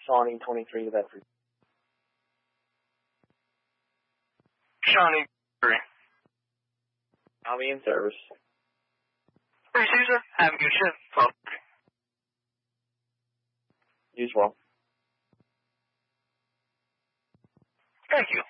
Shawnee 23 to Bedford. Shawnee 3. I'll be in service. Hey, Caesar, have a good shift, folks. You as well. Thank you.